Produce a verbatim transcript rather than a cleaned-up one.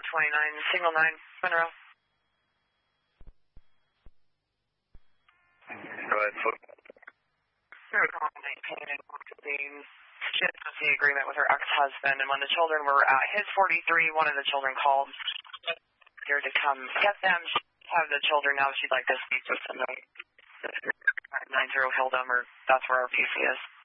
twenty-nine, signal nine, Monroe. Go ahead, Foot. Maintaining she had the agreement with her ex-husband, and when the children were at his forty-three, one of the children called here to come get them. She have the children now. She'd like to speak with them. nine zero Hildum, or that's where our P C is.